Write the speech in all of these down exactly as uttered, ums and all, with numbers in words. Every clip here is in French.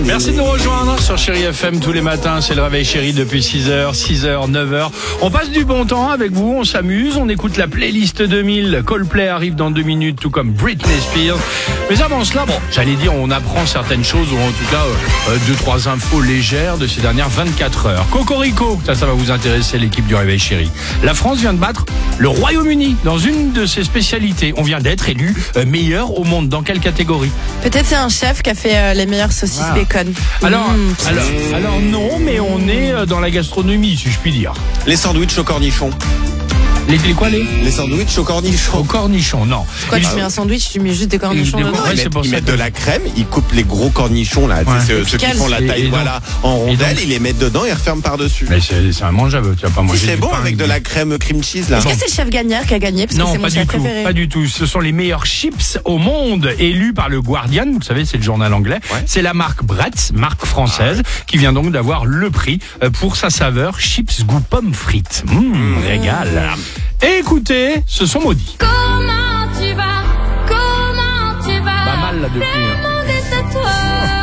Merci de nous rejoindre sur Chéri F M tous les matins. C'est le réveil Chéri depuis six heures, six heures, neuf heures. On passe du bon temps avec vous, on s'amuse, on écoute la playlist deux mille. Coldplay arrive dans deux minutes, tout comme Britney Spears. Mais avant cela, bon, j'allais dire, on apprend certaines choses, ou en tout cas, euh, deux, trois infos légères de ces dernières vingt-quatre heures. Cocorico, ça, ça va vous intéresser, l'équipe du réveil Chéri. La France vient de battre le Royaume-Uni dans une de ses spécialités. On vient d'être élu euh, meilleur au monde. Dans quelle catégorie? Peut-être c'est un chef qui a fait euh, les meilleures saucisses Ah. bacon. Alors, Mmh. alors, alors non, mais on est euh, dans la gastronomie, si je puis dire. Les sandwichs au cornichon. Les, les quoi, les Les sandwichs au cornichon. Au cornichon, non. Quand Ils- tu mets un sandwich, tu mets juste des cornichons Des- dedans. Ouais, Ils c'est mettent, pour ils ça mettent que- de la crème, ils coupent les gros cornichons là, tu Ouais. sais, ceux, ceux qui Pickles. font la Et- taille et donc- voilà, en rondelles, donc- ils les mettent dedans et referment par-dessus. Mais c'est c'est immangeable, tu vas pas Si, manger c'est du bon pain avec de la crème cream cheese là. Est-ce que c'est le chef Gagnère qui a gagné? Parce que Non, c'est mon pas chef du tout, préféré. pas du tout. Ce sont les meilleurs chips au monde, élus par le Guardian. Vous savez, c'est le journal anglais. Ouais. C'est la marque Bretz, marque française, qui vient donc d'avoir le prix euh, pour sa saveur chips goût pomme frites. Mmh, régal. Et écoutez, ce sont maudits. Comment tu vas? Comment tu vas? Pas mal là depuis. hein. Le monde est à toi,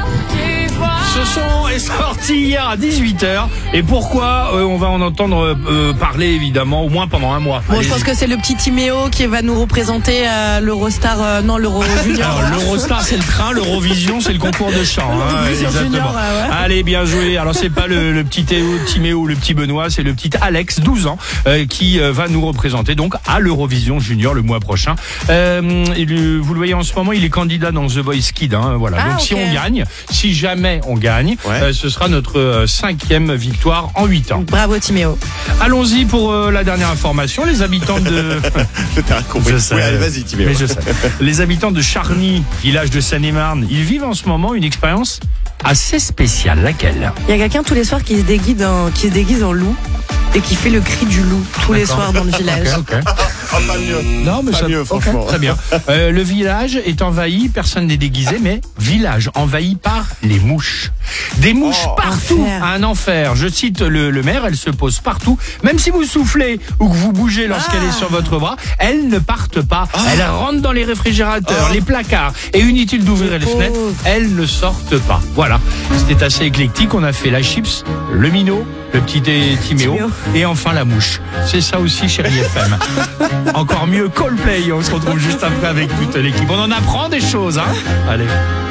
tu vois. Ce son est sorti hier à dix-huit heures. Et pourquoi euh, on va en entendre euh, parler évidemment au moins pendant un mois. Bon, je Allez-y. pense que c'est le petit Timéo qui va nous représenter à l'Eurostar, euh, non, l'Euro Junior. Alors, l'Eurostar, c'est le train, l'Eurovision, c'est le concours de chant. Hein, L'Eurovision exactement. Junior, ouais, ouais. Allez, bien joué. Alors, c'est pas le, le petit Théo, Timéo ou le petit Benoît, c'est le petit Alex, douze ans, euh, qui euh, va nous représenter donc à l'Eurovision Junior le mois prochain. Euh, et le- vous le voyez en ce moment, il est candidat dans The Voice Kids. Hein, voilà. Ah, donc, si ok. on gagne, si jamais on gagne, Ouais. euh, ce sera notre euh, cinquième victoire en huit ans. Bravo Timéo. Allons-y pour euh, la dernière information. Les habitants de... T'as compris. Je sais. Oui, allez, vas-y, Timéo. Mais je sais. Les habitants de Charny, village de Seine-et-Marne, ils vivent en ce moment une expérience assez spéciale. Laquelle? Il y a quelqu'un tous les soirs qui se déguise en, qui se déguise en loup et qui fait le cri du loup tous les D'accord. soirs dans le village. Ok, ok. Ah, pas mieux. Non, mais Pas ça, mieux, ok, franchement. très bien. Euh, le village est envahi, personne n'est déguisé, mais village envahi par les mouches. Des mouches Oh. partout, Enfer. un enfer. Je cite le, le maire, elle se pose partout. Même si vous soufflez ou que vous bougez lorsqu'elle Ah. est sur votre bras, elles ne partent pas. Ah. Elles rentrent dans les réfrigérateurs, Oh. les placards. Et inutile d'ouvrir Les les fenêtres, pauvres. elles ne sortent pas. Voilà. C'était assez éclectique. On a fait la chips, le minot, le petit thé Timéo Timéo. et enfin la mouche. C'est ça aussi, Chéri F M. Encore mieux, Coldplay. On se retrouve juste après avec toute l'équipe. On en apprend des choses, hein. Allez.